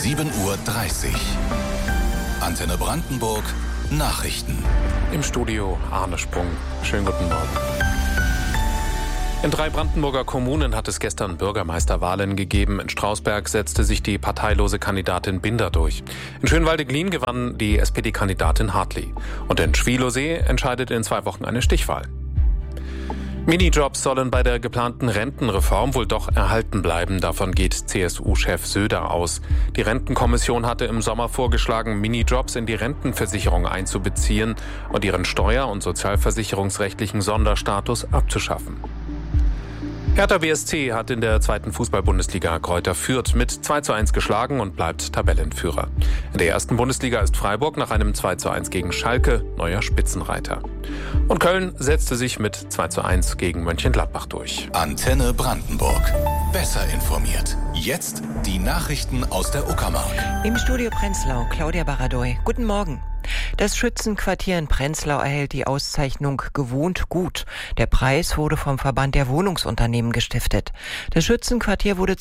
7:30 Uhr. Antenne Brandenburg Nachrichten. Im Studio Arne Sprung. Schönen guten Morgen. In 3 Brandenburger Kommunen hat es gestern Bürgermeisterwahlen gegeben. In Strausberg setzte sich die parteilose Kandidatin Binder durch. In Schönwalde-Glien gewann die SPD-Kandidatin Hartley. Und in Schwielowsee entscheidet in 2 Wochen eine Stichwahl. Minijobs sollen bei der geplanten Rentenreform wohl doch erhalten bleiben. Davon geht CSU-Chef Söder aus. Die Rentenkommission hatte im Sommer vorgeschlagen, Minijobs in die Rentenversicherung einzubeziehen und ihren steuer- und sozialversicherungsrechtlichen Sonderstatus abzuschaffen. Hertha BSC hat in der 2. Fußball-Bundesliga Greuther Fürth mit 2:1 geschlagen und bleibt Tabellenführer. In der 1. Bundesliga ist Freiburg nach einem 2:1 gegen Schalke neuer Spitzenreiter. Und Köln setzte sich mit 2:1 gegen Mönchengladbach durch. Antenne Brandenburg. Besser informiert. Jetzt die Nachrichten aus der Uckermark. Im Studio Prenzlau, Claudia Baradoy. Guten Morgen. Das Schützenquartier in Prenzlau erhält die Auszeichnung Gewohnt gut. Der Preis wurde vom Verband der Wohnungsunternehmen gestiftet. Das Schützenquartier wurde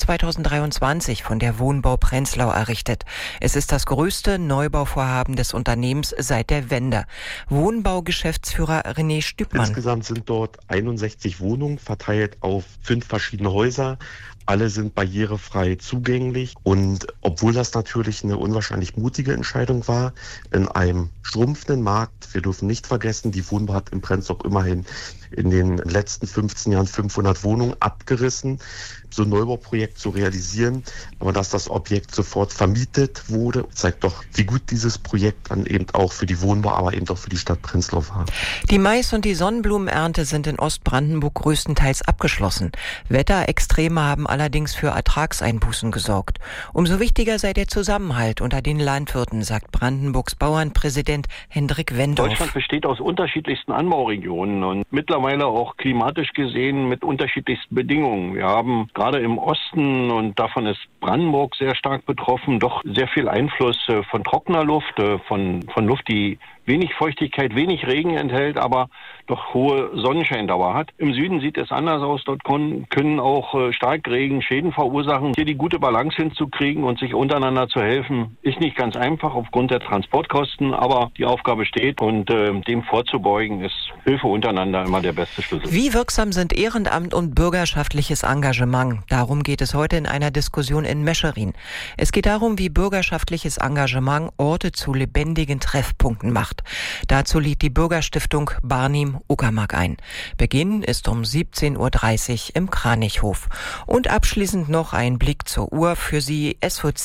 2023 von der Wohnbau Prenzlau errichtet. Es ist das größte Neubauvorhaben des Unternehmens seit der Wende. Wohnbaugeschäftsführer René Stübmann. Insgesamt sind dort 61 Wohnungen verteilt auf 5 verschiedene Häuser. Alle sind barrierefrei zugänglich und obwohl das natürlich eine unwahrscheinlich mutige Entscheidung war, in einem schrumpfenden Markt, wir dürfen nicht vergessen, die Wohnbau hat in Prenzlau immerhin in den letzten 15 Jahren 500 Wohnungen abgerissen, so ein Neubauprojekt zu realisieren, aber dass das Objekt sofort vermietet wurde, zeigt doch, wie gut dieses Projekt dann eben auch für die Wohnbau, aber eben auch für die Stadt Prenzlau war. Die Mais- und die Sonnenblumenernte sind in Ostbrandenburg größtenteils abgeschlossen. Wetterextreme haben allerdings für Ertragseinbußen gesorgt. Umso wichtiger sei der Zusammenhalt unter den Landwirten, sagt Brandenburgs Bauernpräsident Hendrik Wendorf. Deutschland besteht aus unterschiedlichsten Anbauregionen und mittlerweile auch klimatisch gesehen mit unterschiedlichsten Bedingungen. Wir haben gerade im Osten, und davon ist Brandenburg sehr stark betroffen, doch sehr viel Einfluss von trockener Luft, von Luft, die wenig Feuchtigkeit, wenig Regen enthält, aber doch hohe Sonnenscheindauer hat. Im Süden sieht es anders aus. Dort können auch Starkregen Schäden verursachen. Hier die gute Balance hinzukriegen und sich untereinander zu helfen, ist nicht ganz einfach aufgrund der Transportkosten, aber die Aufgabe steht und dem vorzubeugen ist Hilfe untereinander immer der beste Schlüssel. Wie wirksam sind Ehrenamt und bürgerschaftliches Engagement? Darum geht es heute in einer Diskussion in Meschede. Es geht darum, wie bürgerschaftliches Engagement Orte zu lebendigen Treffpunkten macht. Dazu lädt die Bürgerstiftung Barnim Uckermark ein. Beginn ist um 17:30 Uhr im Kranichhof. Und abschließend noch ein Blick zur Uhr für Sie. Es wird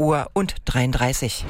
7:33 Uhr.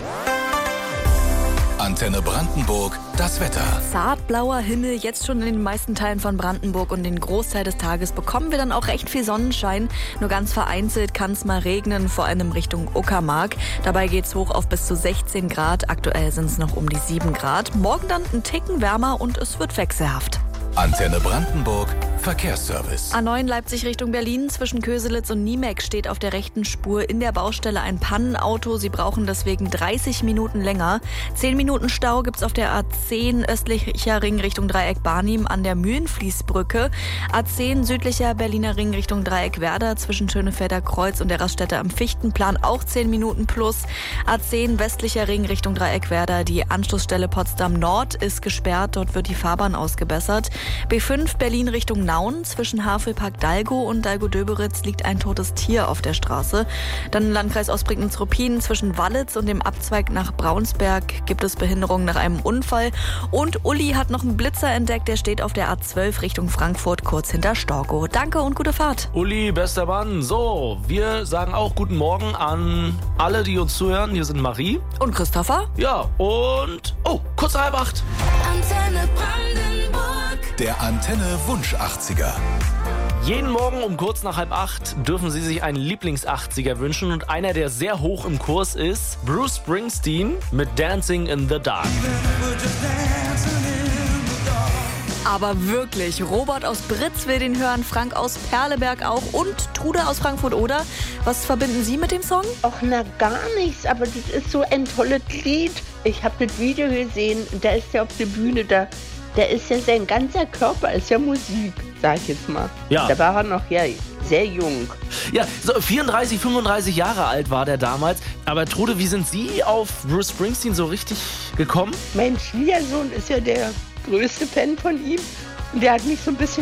Antenne Brandenburg, das Wetter. Zartblauer Himmel, jetzt schon in den meisten Teilen von Brandenburg und den Großteil des Tages bekommen wir dann auch recht viel Sonnenschein. Nur ganz vereinzelt kann es mal regnen, vor allem Richtung Uckermark. Dabei geht's hoch auf bis zu 16 Grad. Aktuell sind es noch um die 7 Grad. Morgen dann ein Ticken wärmer und es wird wechselhaft. Antenne Brandenburg, Verkehrsservice. A9 Leipzig Richtung Berlin. Zwischen Köselitz und Niemek steht auf der rechten Spur in der Baustelle ein Pannenauto. Sie brauchen deswegen 30 Minuten länger. 10 Minuten Stau gibt's auf der A10 östlicher Ring Richtung Dreieck Barnim an der Mühlenfließbrücke. A10 südlicher Berliner Ring Richtung Dreieck Werder zwischen Schönefelder Kreuz und der Raststätte am Fichtenplan auch 10 Minuten plus. A10 westlicher Ring Richtung Dreieck Werder. Die Anschlussstelle Potsdam Nord ist gesperrt. Dort wird die Fahrbahn ausgebessert. B5 Berlin Richtung Nauen. Zwischen Havelpark Dalgo und Dalgo-Döberitz liegt ein totes Tier auf der Straße. Dann Landkreis Ostprignitz-Ruppin. Zwischen Wallitz und dem Abzweig nach Braunsberg gibt es Behinderungen nach einem Unfall. Und Uli hat noch einen Blitzer entdeckt. Der steht auf der A12 Richtung Frankfurt, kurz hinter Storkow. Danke und gute Fahrt. Uli, bester Mann. So, wir sagen auch guten Morgen an alle, die uns zuhören. Hier sind Marie. Und Christopher. Ja, und... Oh, kurz 7:30. Antenne Brandenburg. Der Antenne Wunsch 80er. Jeden Morgen um kurz nach 7:30 dürfen Sie sich einen Lieblings-80er wünschen und einer, der sehr hoch im Kurs ist, Bruce Springsteen mit Dancing in the Dark. Aber wirklich, Robert aus Britz will den hören, Frank aus Perleberg auch und Trude aus Frankfurt, oder? Was verbinden Sie mit dem Song? Ach, na gar nichts, aber das ist so ein tolles Lied. Ich habe das Video gesehen, da ist er auf der Bühne, da ist ja sein ganzer Körper, ist ja Musik, sag ich jetzt mal. Ja. Da war er noch, ja, sehr jung. Ja, so 34, 35 Jahre alt war der damals. Aber Trude, wie sind Sie auf Bruce Springsteen so richtig gekommen? Mein Schwiegersohn ist ja der größte Fan von ihm. Und der hat mich so ein bisschen